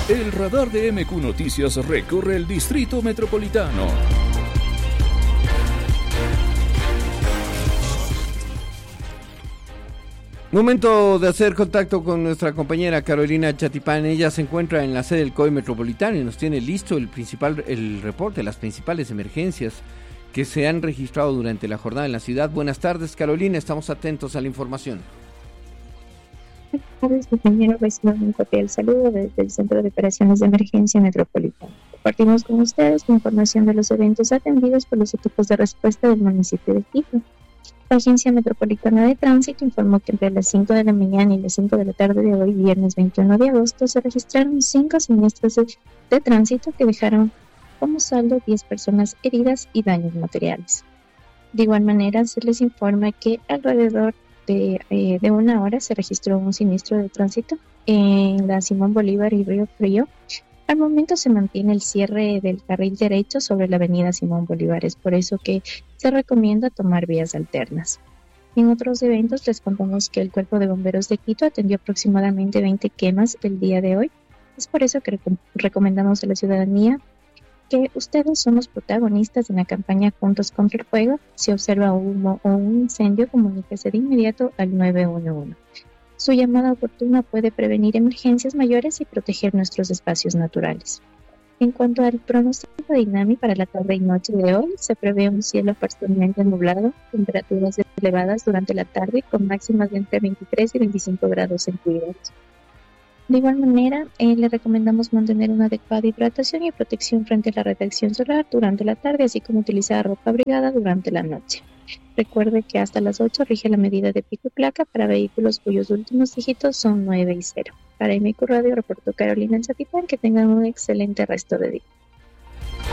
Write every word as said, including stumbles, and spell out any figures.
El radar de M Q Noticias recorre el Distrito Metropolitano. Momento de hacer contacto con nuestra compañera Carolina Chatipán. Ella se encuentra en la sede del C O E Metropolitano y nos tiene listo el principal el reporte, las principales emergencias que se han registrado durante la jornada en la ciudad. Buenas tardes, Carolina, estamos atentos a la información. Buenas tardes, compañero. Reciban un cordial saludo desde el Centro de Operaciones de Emergencia Metropolitana. Compartimos con ustedes la información de los eventos atendidos por los equipos de respuesta del municipio de Quito. La Agencia Metropolitana de Tránsito informó que entre las cinco de la mañana y las cinco de la tarde de hoy, viernes veintiuno de agosto, se registraron cinco siniestros de, de tránsito que dejaron como saldo diez personas heridas y daños materiales. De igual manera, se les informa que alrededor de, eh, de una hora se registró un siniestro de tránsito en la Simón Bolívar y Río Frío. Al momento se mantiene el cierre del carril derecho sobre la avenida Simón Bolívar, es por eso que se recomienda tomar vías alternas. En otros eventos les contamos que el Cuerpo de Bomberos de Quito atendió aproximadamente veinte quemas el día de hoy. Es por eso que rec- recomendamos a la ciudadanía que ustedes son los protagonistas en la campaña Juntos contra el Fuego. Si observa humo o un incendio, comuníquese de inmediato al nueve uno uno. Su llamada oportuna puede prevenir emergencias mayores y proteger nuestros espacios naturales. En cuanto al pronóstico de INAMI para la tarde y noche de hoy, se prevé un cielo parcialmente nublado, temperaturas elevadas durante la tarde con máximas de entre veintitrés y veinticinco grados centígrados. De igual manera, eh, le recomendamos mantener una adecuada hidratación y protección frente a la radiación solar durante la tarde, así como utilizar ropa abrigada durante la noche. Recuerde que hasta las ocho rige la medida de pico y placa para vehículos cuyos últimos dígitos son nueve y cero. Para M Q Radio reportó Carolina Chatipán. Que tengan un excelente resto de día.